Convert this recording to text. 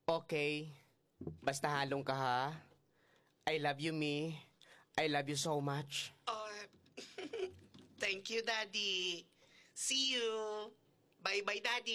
Okay. Basta halong ka ha. I love you, me. I love you so much. Thank you, Daddy. See you. Bye-bye, Daddy.